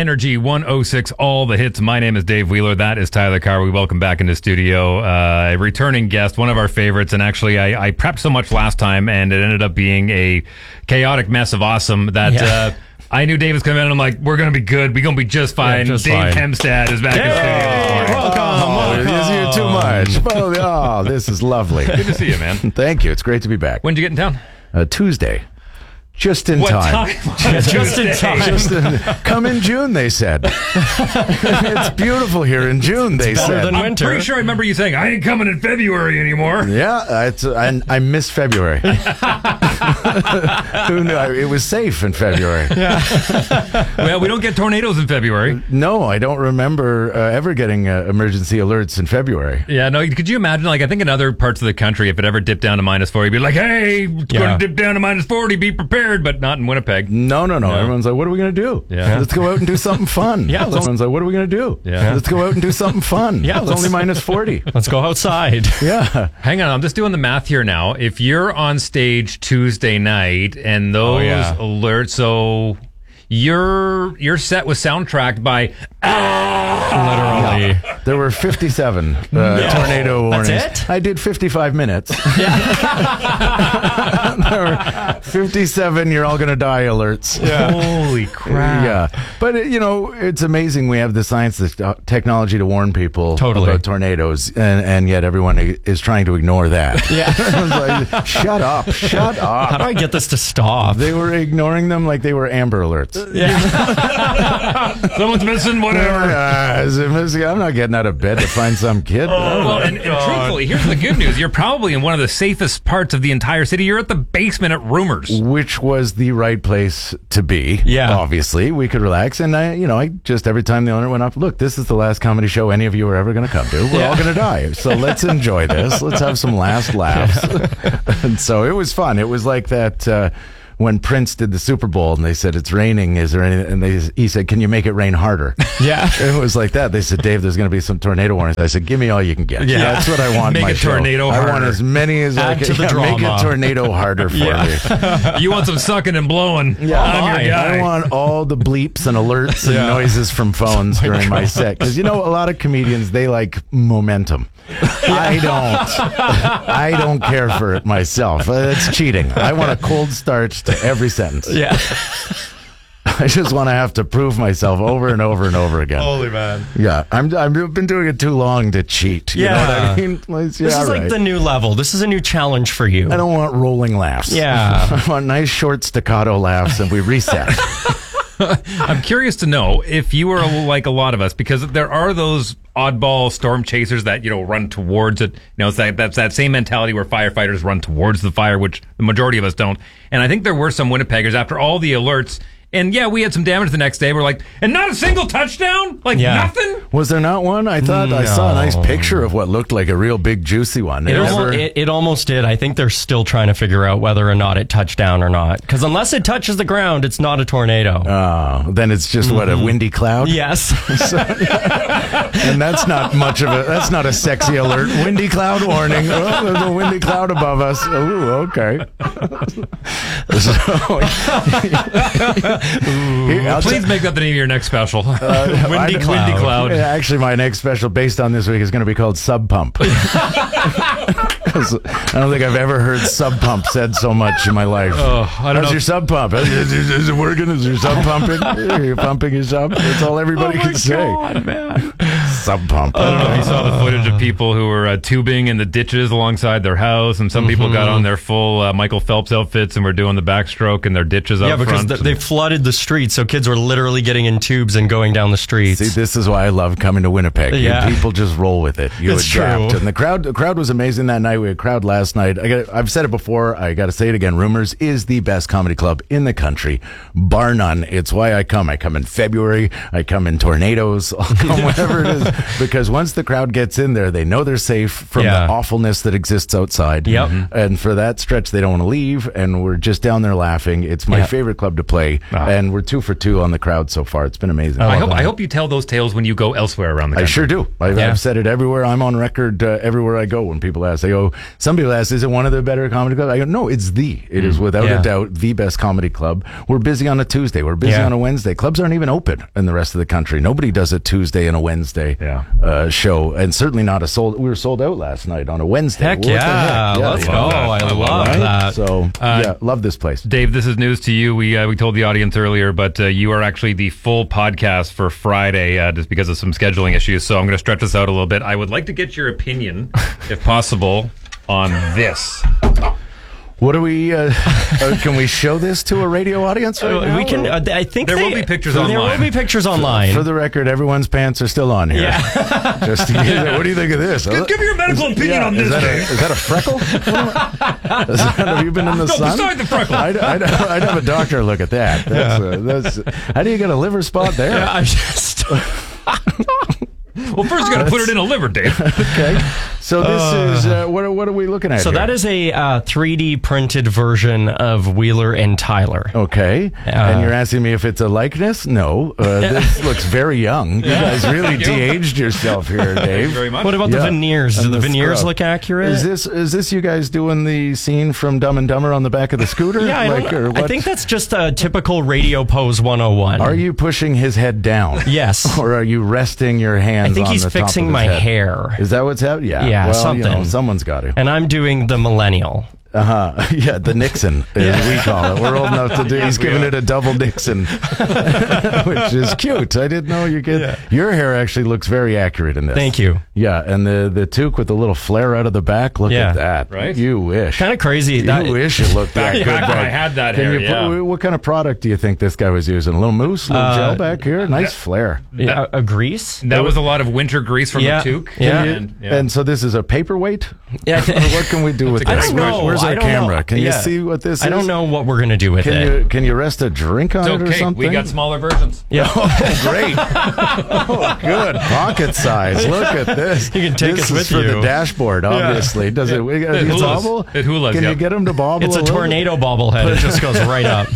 Energy 106, all the hits. My name is Dave Wheeler. That is Tyler Carr. We welcome back into studio a returning guest, one of our favorites. And actually, I prepped so much last time, and it ended up being a chaotic mess of awesome that I knew Dave was coming in, and I'm like, we're going to be good. We're going to be just fine. Just Dave fine. Hemstad is back in studio. Welcome. You're too much. Oh, this is lovely. Good to see you, man. Thank you. It's great to be back. When did you get in town? Tuesday. Just in What time. Just in time. Come in June, they said. It's beautiful here in June, they better said. than I'm winter. pretty sure I remember you saying, I ain't coming in February anymore. Yeah, I miss February. Who knew? It was safe in February. Well, we don't get tornadoes in February. No, I don't remember ever getting emergency alerts in February. Yeah, no, could you imagine, like, I think in other parts of the country, if it ever dipped down to -40, you'd be like, hey, it's going to dip down to -40, be prepared, but not in Winnipeg. No. Everyone's like, what are we going to do? Yeah. Let's go out and do something fun. Yeah, Everyone's like, what are we going to do? Yeah. Let's go out and do something fun. Yeah, It's only -40. Let's go outside. Yeah. Hang on, I'm just doing the math here now. If you're on stage Tuesday night and those alerts, so your set was soundtracked by Literally. There were 57 tornado warnings. That's it? I did 55 minutes. There were 57 you're all going to die alerts. Holy crap. Yeah. But, it's amazing we have the science, the technology to warn people Totally. about tornadoes, and yet everyone is trying to ignore that. Yeah. It's like, shut up. How do I get this to stop? They were ignoring them like they were Amber Alerts. Someone's missing, whatever. Is it missing? I'm not getting out of bed to find some kid. Well, and truthfully, here's the good news. You're probably in one of the safest parts of the entire city. You're at the basement at Rumors. Which was the right place to be. Yeah. Obviously, we could relax. And I just every time the owner went up, look, this is the last comedy show any of you are ever going to come to. We're all going to die. So let's enjoy this. Let's have some last laughs. And so it was fun. It was like that when Prince did the Super Bowl and they said, it's raining. Is there anything? And he said, can you make it rain harder? Yeah. It was like that. They said, Dave, there's going to be some tornado warnings. I said, give me all you can get. Yeah. That's what I want. Make in my a show. tornado I want harder. as many as I Add can. to the Make drama. a tornado harder for me. You want some sucking and blowing. Yeah, I'm your guy. I want all the bleeps and alerts and noises from phones during my set. Because, a lot of comedians, they like momentum. I don't care for it myself. It's cheating. I want a cold start to every sentence. Yeah. I just want to have to prove myself over and over and over again. Holy man. Yeah, I've been doing it too long to cheat. You know what I mean? This is like the new level. This is a new challenge for you. I don't want rolling laughs. Yeah. I want nice short staccato laughs and we reset. I'm curious to know if you were like a lot of us, because there are those oddball storm chasers that, run towards it. It's that's that same mentality where firefighters run towards the fire, which the majority of us don't. And I think there were some Winnipeggers after all the alerts. And we had some damage the next day. We're like, and not a single touchdown? Nothing? Was there not one? I thought I saw a nice picture of what looked like a real big juicy one. It almost did. I think they're still trying to figure out whether or not it touched down or not. Because unless it touches the ground, it's not a tornado. Then it's just a windy cloud? Yes. And that's not much of that's not a sexy alert. Windy cloud warning. Oh, there's a windy cloud above us. Ooh, okay. Please make that the name of your next special. Windy Cloud. Yeah, actually, my next special based on this week is going to be called Sub Pump. I don't think I've ever heard sub pump said so much in my life. I don't How's know. your sub pump? Is it working? Is your sub pumping? Are you pumping your sub? That's all everybody can say. man. Sub pump. I don't know if you saw the footage of people who were tubing in the ditches alongside their house, and some people got on their full Michael Phelps outfits and were doing the backstroke in their ditches out because front. they flooded the streets, so kids were literally getting in tubes and going down the streets. See, this is why I love coming to Winnipeg. Yeah. People just roll with it. You It's adapt. true. And the crowd was amazing that night. We had a crowd last night. I've said it before. I got to say it again. Rumors is the best comedy club in the country, bar none. It's why I come. I come in February. I come in tornadoes. I'll come whenever it is. because once the crowd gets in there, they know they're safe from Yeah. the awfulness that exists outside. Yep. And for that stretch, they don't want to leave, and we're just down there laughing. It's my Yeah. favorite club to play, and we're 2 for 2 on the crowd so far. It's been amazing. I hope you tell those tales when you go elsewhere around the I country. sure do. I've said it everywhere. I'm on record everywhere I go when people ask. They go, some people ask, is it one of the better comedy clubs? I go, no, it's the. It is without Yeah. a doubt the best comedy club. We're busy on a Tuesday. We're busy Yeah. on a Wednesday. Clubs aren't even open in the rest of the country. Nobody does a Tuesday and a Wednesday show, and certainly not a sold. We were sold out last night on a Wednesday. Heck What the yeah. heck? Let's go. I love Right? that. So, love this place. Dave, this is news to you. We told the audience earlier, but you are actually the full podcast for Friday just because of some scheduling issues. So I'm going to stretch this out a little bit. I would like to get your opinion, if possible, on this. What do we? Can we show this to a radio audience right now? We can. I think There will be pictures online. There will be pictures online. For the record, everyone's pants are still on here. Yeah. Just to what do you think of this? Give me your medical opinion on this, Dave. Is that a freckle? Have you been in the sun? beside the freckle. I'd have a doctor look at that. That's how do you get a liver spot there? Yeah, I just. Well, first you got to put it in a liver, Dave. Okay. So this is what are we looking at? So here? that is a 3D printed version of Wheeler and Tyler. Okay. And you're asking me if it's a likeness? No. This looks very young. You guys really de-aged yourself here, Thank you Dave. very much. What about the veneers? Do And the veneers scrub. look accurate? Is this you guys doing the scene from Dumb and Dumber on the back of the scooter? Yeah, or I what? think that's just a typical radio pose 101. Are you pushing his head down? Yes. Or are you resting your hands I think on he's the top fixing of his my head? hair. Is that what's happening? Yeah. Yeah, well, something. Someone's got to. And I'm doing the millennial. Yeah, the Nixon, as we call it. We're old enough to do. He's giving it a double Nixon, which is cute. I didn't know you could. Yeah. Your hair actually looks very accurate in this. Thank you. Yeah, and the toque with the little flare out of the back. Look Yeah. at that. Right? You wish. Kind of crazy. You wish it looked that good. back when I had that hair, yeah. What kind of product do you think this guy was using? A little mousse, a little gel back here? Nice flare. a grease? That was a lot of winter grease from Yeah. the toque. Yeah. And so this is a paperweight? Yeah. Or what can we do with I this? don't know. Where's I our don't camera? know. Can you Yeah. see what this is? I don't know what we're going to do with it. Can you rest a drink on It's it or okay. something? We got smaller versions. Yeah. Oh, great. Oh, good. Pocket size. Look at this. You can take this us is with for you. the dashboard, obviously. Does it hoolas. bobble? It hoolas, Can you yep. get him to bobble It's a little tornado bobblehead. It just goes right up.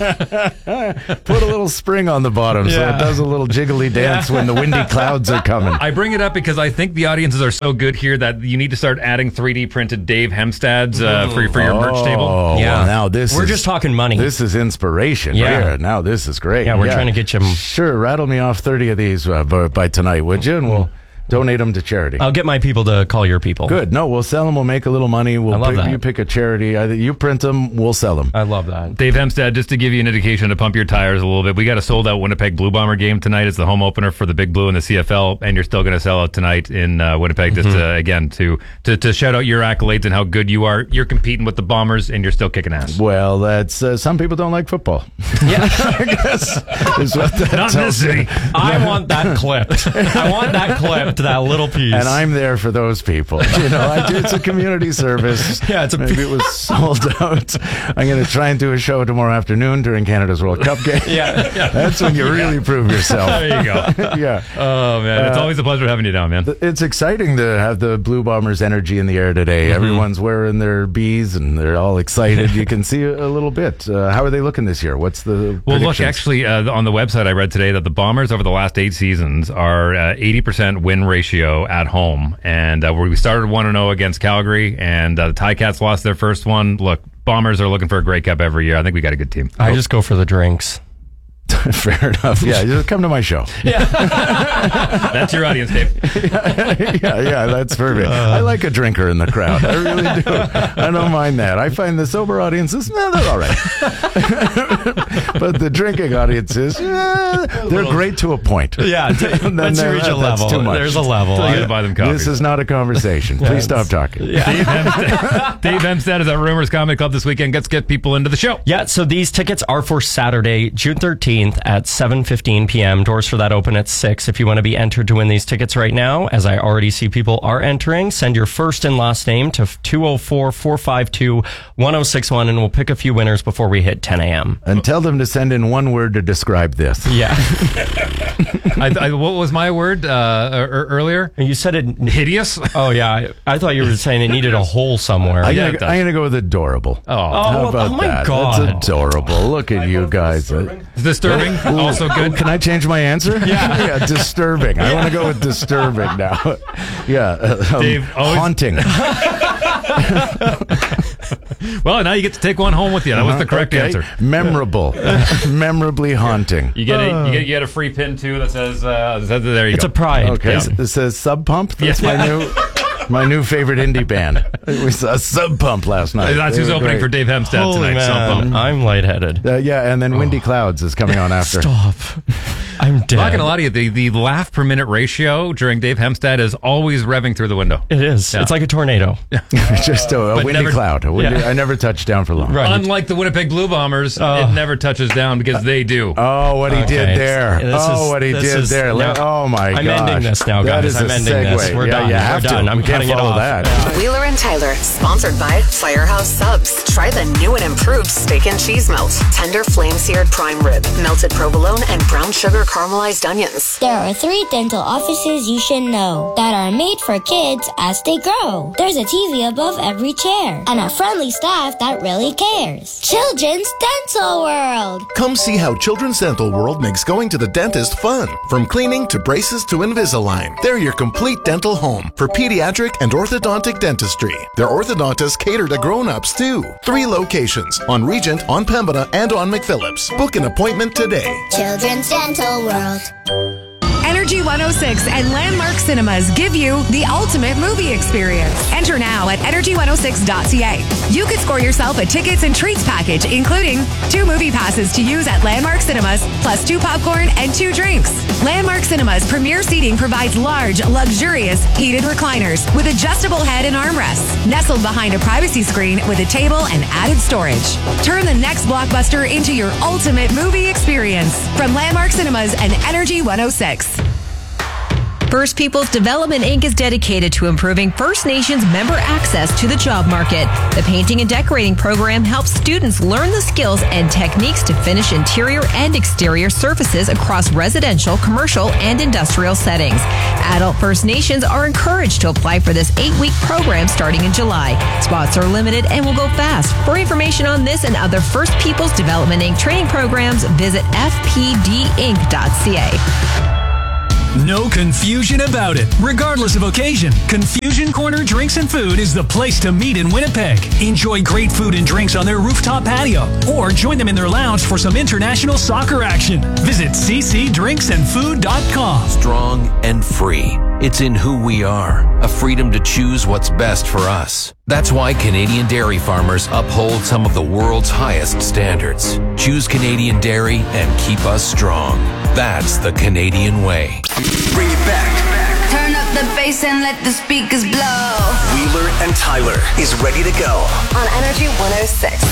bit? Put a little spring on the bottom so Yeah. it does a little jiggly dance when the windy clouds are coming. I bring it up because I think the audiences are so good here that you need to start adding 3D printed Dave Hemstads for your merch table. Oh, Yeah. well, now this We're is just talking money. This is inspiration. Yeah. Here. Now this is great. Yeah, we're trying to get you 'em. Sure, rattle me off 30 of these by tonight, would you? And we'll donate them to charity. I'll get my people to call your people. Good. No, we'll sell them. We'll make a little money. We'll I love that. You pick a charity. Either you print them, we'll sell them. I love that. Dave Hemstad, just to give you an indication to pump your tires a little bit, we got a sold out Winnipeg Blue Bomber game tonight. It's the home opener for the Big Blue in the CFL, and you're still going to sell out tonight in Winnipeg. Just again to shout out your accolades and how good you are. You're competing with the Bombers, and you're still kicking ass. Well, that's some people don't like football. Yeah. I guess is what that Not in tells this you. city. I want that clipped. I want that clipped, that little piece. And I'm there for those people. It's a community service. Yeah, it's a- maybe it was sold out. I'm going to try and do a show tomorrow afternoon during Canada's World Cup game. Yeah. That's when you really prove yourself. There you go. Yeah. Oh man, it's always a pleasure having you down, man. It's exciting to have the Blue Bombers energy in the air today. Everyone's wearing their bees and they're all excited. You can see a little bit. How are they looking this year? What's the Well, look, predictions? actually, on the website I read today that the Bombers over the last 8 seasons are 80% win ratio at home. And we started 1-0 against Calgary, and the Ticats lost their first one. Look, Bombers are looking for a Grey Cup every year. I think we got a good team. I just go for the drinks. Fair enough. Yeah, just come to my show. That's your audience, Dave. yeah, that's perfect. I like a drinker in the crowd. I really do. I don't mind that. I find the sober audiences, they're all right. But the drinking audiences, they're great to a point. Yeah, once you reach a that's level, too much. there's a level. You gotta buy them coffee. This is not a conversation. Please stop talking. Dave Hemstead is at Rumors Comedy Club this weekend. Let's get people into the show. Yeah, so these tickets are for Saturday, June 13th. 14th at 7:15 p.m. Doors for that open at 6. If you want to be entered to win these tickets right now, as I already see people are entering, send your first and last name to 204-452-1061, and we'll pick a few winners before we hit 10 a.m. And tell them to send in one word to describe this. Yeah. What was my word earlier? You said it. Hideous? Oh, yeah. I thought you were saying it needed a hole somewhere. I'm going to go with adorable. Oh, How about my that? God. That's adorable. Look at you guys. disturbing. Also good. Can I change my answer? Yeah, disturbing. I want to go with disturbing now. Yeah. Dave, haunting. Well, now you get to take one home with you. That was the correct answer. Memorable. Memorably haunting. You get a free pin too that says there you It's go. a pride. Okay. Yeah. It says Sub Pump. That's my new favorite indie band. We saw Sub Pump last night. That's who's opening for Dave Hempstead Holy tonight. man, I'm lightheaded. Yeah, and then Windy Clouds is coming on after. Stop. I'm dead. I'm not going to lie to you. The laugh per minute ratio during Dave Hempstead is always revving through the window. It is. Yeah. It's like a tornado. Just a windy never- cloud. I never touch down for long. Right. Unlike the Winnipeg Blue Bombers, it never touches down because they do. Oh, what he did there. What he did there. No, Oh, my gosh. I'm ending this now, That guys. is I'm a ending segue. this. We're Yeah, done. you We're have to. done. I'm We can't cutting it follow off. that. Wheeler and Tyler, sponsored by Firehouse Subs. Try the new and improved steak and cheese melt. Tender flame-seared prime rib, melted provolone, and brown sugar caramelized onions. There are 3 dental offices you should know that are made for kids as they grow. There's a TV above every chair and a friendly staff that really cares. Children's Dental World. Come see how Children's Dental World makes going to the dentist fun. From cleaning to braces to Invisalign, they're your complete dental home for pediatric and orthodontic dentistry. Their orthodontists cater to grown-ups too. 3 locations, on Regent, on Pembina, and on McPhillips. Book an appointment today. Children's Dental World. Energy 106 and Landmark Cinemas give you the ultimate movie experience. Enter now at energy106.ca. You could score yourself a tickets and treats package, including 2 movie passes to use at Landmark Cinemas, plus 2 popcorn and 2 drinks. Landmark Cinemas premier seating provides large, luxurious, heated recliners with adjustable head and armrests, nestled behind a privacy screen with a table and added storage. Turn the next blockbuster into your ultimate movie experience from Landmark Cinemas and Energy 106. First Peoples Development Inc. is dedicated to improving First Nations member access to the job market. The painting and decorating program helps students learn the skills and techniques to finish interior and exterior surfaces across residential, commercial, and industrial settings. Adult First Nations are encouraged to apply for this 8-week program starting in July. Spots are limited and will go fast. For information on this and other First Peoples Development Inc. training programs, visit fpdinc.ca. No confusion about it. Regardless of occasion, Confusion Corner Drinks and Food is the place to meet in Winnipeg. Enjoy great food and drinks on their rooftop patio, or join them in their lounge for some international soccer action. Visit ccdrinksandfood.com. Strong and free. It's in who we are, a freedom to choose what's best for us. That's why Canadian dairy farmers uphold some of the world's highest standards. Choose Canadian dairy and keep us strong. That's the Canadian way. Bring it back. Turn up the bass and let the speakers blow. Wheeler and Tyler is ready to go On Energy 106.